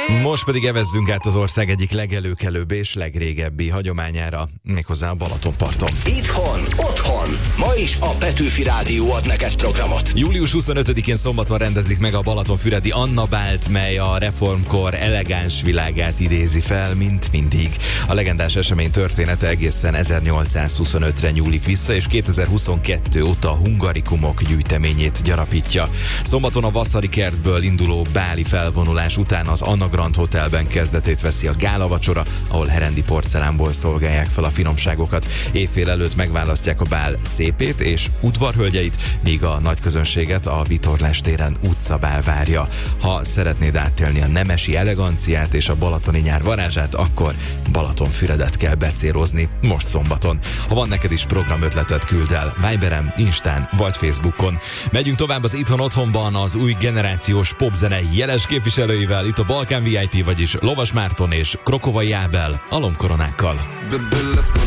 Most pedig evezzünk át az ország egyik legelőkelőbb és legrégebbi hagyományára, méghozzá a Balatonparton. Itthon, otthon, ma is a Petőfi Rádió ad neked programot. Július 25-én szombaton rendezik meg a balatonfüredi Anna Bált, mely a reformkor elegáns világát idézi fel, mint mindig. A legendás esemény története egészen 1825-re nyúlik vissza, és 2022 óta a hungarikumok gyűjteményét gyarapítja. Szombaton a Vasszari kertből induló báli felvonulás után az Anna Grand Hotelben kezdetét veszi a gálavacsora, ahol herendi porcelánból szolgálják fel a finomságokat. Évfél előtt megválasztják a bál szépét és udvarhölgyeit, míg a nagy közönséget a Vitorlás téren utcabál várja. Ha szeretnéd átélni a nemesi eleganciát és a balatoni nyár varázsát, akkor Balatonfüredet kell becélozni most szombaton. Ha van neked is programötletet, küld el Viberen, Instán vagy Facebookon. Megyünk tovább az Itthon otthonban az új generációs popzene jeles képviselőivel, itt a Balkán VIP, vagyis Lovas Márton és Krokovai Ábel a lombkoronákkal.